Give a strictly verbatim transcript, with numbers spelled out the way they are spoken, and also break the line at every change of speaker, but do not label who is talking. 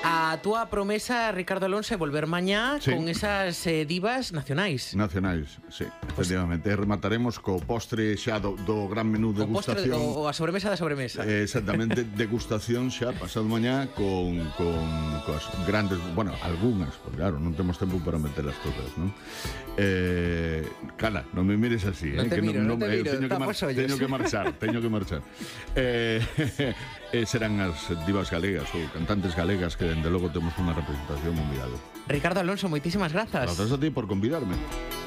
A túa promesa, Ricardo Alonso, é volver mañá
Sí.
con esas eh, divas nacionais.
Nacionais, sí, efectivamente. E remataremos co postre xa do, do gran menú
O postre,
degustación.
o, o a sobremesa da sobremesa.
Eh, exactamente, degustación xa pasado mañá con, con coas grandes, bueno, algunhas, porque claro, non temos tempo para metelas todas, non? Eh, cala, non me mires así,
Non
eh,
te
que
miro, non te
eh,
miro,
teño, que
tapa os ollos.
teño que marchar, teño que marchar. Eh, eh, serán as divas galegas ou cantantes galegas que dende logo temos unha representación mundial.
Ricardo Alonso, moitísimas grazas.
Grazas a ti por convidarme.